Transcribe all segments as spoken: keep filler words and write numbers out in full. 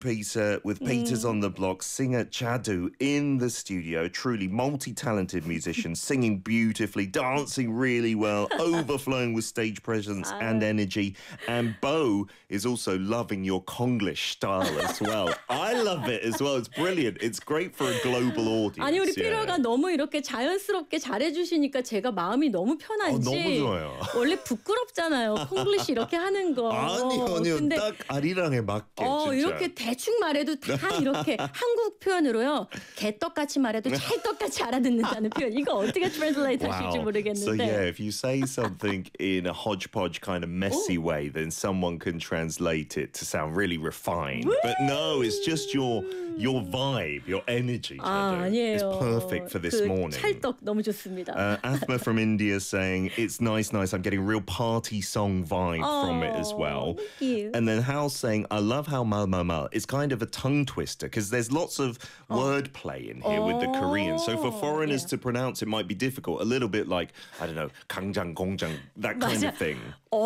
Peter, with Peter's on the Block, singer Jadu in the studio, truly multi-talented musician, singing beautifully, dancing really well, overflowing with stage presence and energy. And Bo is also loving your Konglish style as well. I love it as well. It's brilliant. It's great for a global audience. 아니 우리 yeah. 피러가 너무 이렇게 자연스럽게 잘해주시니까 제가 마음이 너무 편한지. 어, 너무 좋아요. 원래 부끄럽잖아요. 콩글리시 이렇게 하는 거. 아니요, 아니요. 근데 딱 아리랑에 맞게 어, 진짜. 이렇게 대충 말해도 다 이렇게 한국 표현으로요. 개떡같이 말해도 찰떡같이 알아듣는다는 표현. 이거 어떻게 트랜슬레이트 하실지 wow. 모르겠는데. So yeah, if you say something in a hodgepodge kind of messy Ooh. way, then someone can translate it to sound really refined. But no, it's just your your vibe, your energy. 아, Jadu. 아니에요. It's perfect for this 그 morning. 찰떡 너무 좋습니다. Uh, Athma from India saying, it's nice, nice. I'm getting real party song vibe oh, from it as well. Thank you. And then Hal saying, I love how mal mal mal. It's kind of a tongue twister because there's lots of oh. wordplay in here oh. with the Korean. So for foreigners yeah. to pronounce it might be difficult. A little bit like, I don't know, 강장, 공장, that kind 맞아. of thing.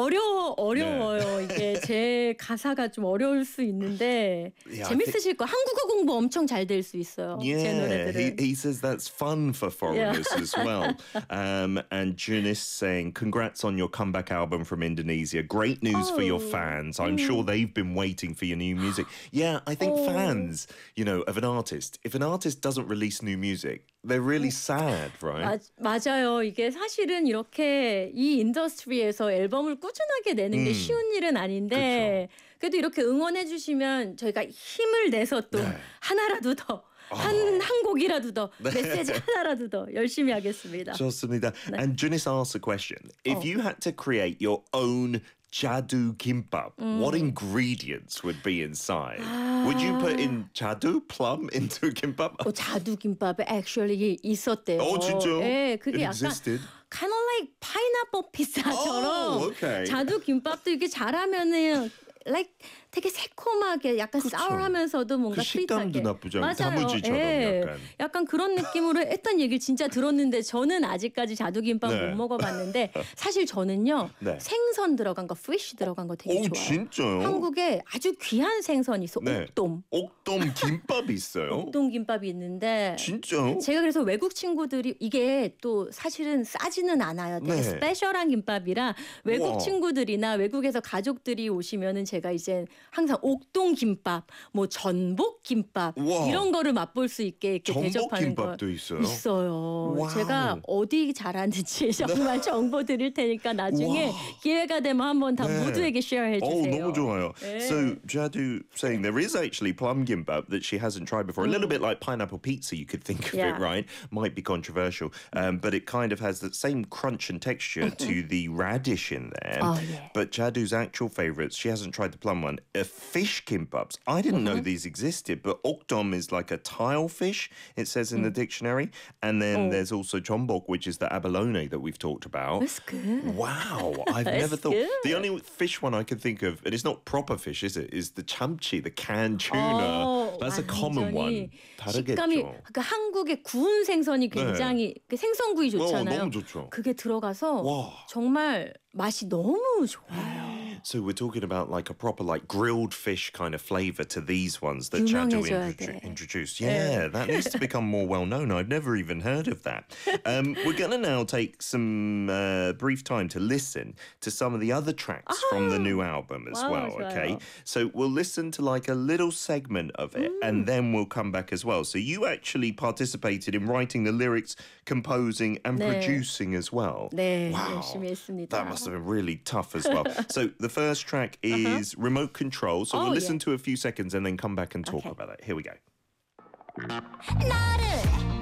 어려 어려워요. 네. 이게 제 가사가 좀 어려울 수 있는데 Yeah, 재밌으실 거. 한국어 공부 엄청 잘 될 수 있어요. 제 Yeah, 노래들은. he, he says that's fun for foreigners Yeah. as well. Um, and Junis saying, congrats on your comeback album from Indonesia. Great news oh. for your fans. I'm sure they've been waiting for your new music. Yeah, I think oh. fans, you know, of an artist, if an artist doesn't release new music, they're really sad, right? 마, 맞아요. 이게 사실은 이렇게 이 인더스트리에서 앨범을 꾸준하게 내는 게 음. 쉬운 일은 아닌데 그쵸. 그래도 이렇게 응원해 주시면 저희가 힘을 내서 또 네. 하나라도 더 한, 한 곡이라도 더 메시지 하나라도 더 열심히 하겠습니다. 좋습니다. 네. And Junis asked a question. If 어. you had to create your own Jadu kimbap, 음. what ingredients would be inside? Would you put in Jadu plum into a kimbap? 어, 자두 김밥에 actually 있었대요. 어, 진짜요? 예, 그게 It 약간 existed? kind of like 파인애플 피자처럼 Oh, okay. 자두 김밥도 이렇게 잘하면은 like 되게 새콤하게 약간 그쵸. sour하면서도 뭔가 그 식감도 스윗하게. 나쁘지 않고 맞아요. 단무지처럼 예. 약간. 약간 그런 느낌으로 했던 얘기를 진짜 들었는데 저는 아직까지 자두김밥 네. 못 먹어봤는데 사실 저는요 네. 생선 들어간 거, fish 들어간 거 되게 오, 좋아요. 진짜요? 한국에 아주 귀한 생선이 있어. 네. 옥돔. 옥돔 김밥이 있어요? 옥돔 김밥이 있는데 진짜요? 제가 그래서 외국 친구들이 이게 또 사실은 싸지는 않아요. 되게 네. 스페셜한 김밥이라 외국 우와. 친구들이나 외국에서 가족들이 오시면은 제가 이제 항상 옥동 김밥, 뭐 전복 김밥 우와. 이런 거를 맛볼 수 있게 이렇게 전복 대접하는 거 김밥도 있어요? 있어요. 와우. 제가 어디 잘하는지 정말 정보 드릴 테니까 나중에 와. 기회가 되면 한번 다 네. 모두에게 쉐어해 Oh, 주세요. 너무 좋아요. 네. So Jadu saying there is actually plum gimbap that she hasn't tried before. A little bit like pineapple pizza, you could think of Yeah. it, right? Might be controversial, um, but it kind of has the same crunch and texture to the radish in there. Oh, yeah. But Jadu's actual favourites, she hasn't tried the plum one, are fish kimbaps. I didn't know these existed, but okdom is like a tile fish, it says in the dictionary. And then Oh. there's also chombok, which is the abalone that we've talked about. That's good. Wow, I've That's never thought. good. The only fish one I can think of, and it's not proper fish, is it? Is the chamchi, the canned tuna. 어, That's a common one. 완전히 식감이 다르겠죠. 그러니까 한국의 구운 생선이 굉장히 그 생선구이 좋잖아요. 너무 좋죠. 그게 들어가서 와. 정말 맛이 너무 좋아요. So we're talking about like a proper like grilled fish kind of flavour to these ones that Jadu 유명해져야 introdu- 돼. introduced. Yeah, that needs to become more well known. I've never even heard of that. Um, we're going to now take some uh, brief time to listen to some of the other tracks from the new album as 와우, well. 좋아요. Okay, so we'll listen to like a little segment of it, and then we'll come back as well. So you actually participated in writing the lyrics, composing, and 네. producing as well. 네, Wow. 열심히 했습니다. That must have been really tough as well. So the first track is Remote Control. So we'll Oh, listen yeah. to a few seconds and then come back and talk Okay. about it. Here we go. 너를